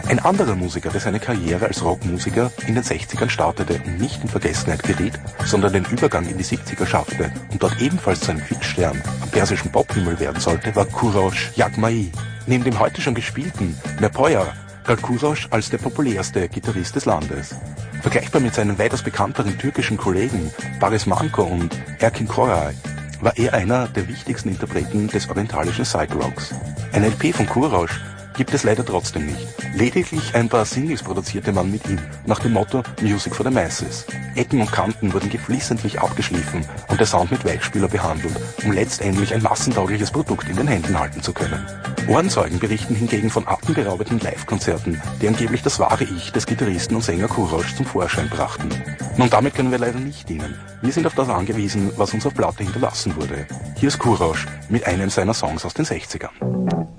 Ein anderer Musiker, der seine Karriere als Rockmusiker in den 60ern startete und nicht in Vergessenheit geriet, sondern den Übergang in die 70er schaffte und dort ebenfalls zu einem Fixstern am persischen Pophimmel werden sollte, war Kourosh Jagmai. Neben dem heute schon gespielten Merpoya galt Kourosh als der populärste Gitarrist des Landes. Vergleichbar mit seinen weitaus bekannteren türkischen Kollegen Barış Manço und Erkin Koray war er einer der wichtigsten Interpreten des orientalischen Psych-Rocks. Ein LP von Kourosh gibt es leider trotzdem nicht. Lediglich ein paar Singles produzierte man mit ihm, nach dem Motto Music for the Masses. Ecken und Kanten wurden geflissentlich abgeschliffen und der Sound mit Weichspüler behandelt, um letztendlich ein massentaugliches Produkt in den Händen halten zu können. Ohrenzeugen berichten hingegen von atemberaubenden Live-Konzerten, die angeblich das wahre Ich des Gitarristen und Sänger Kourosh zum Vorschein brachten. Nun, damit können wir leider nicht dienen. Wir sind auf das angewiesen, was uns auf Platte hinterlassen wurde. Hier ist Kourosh mit einem seiner Songs aus den 60ern.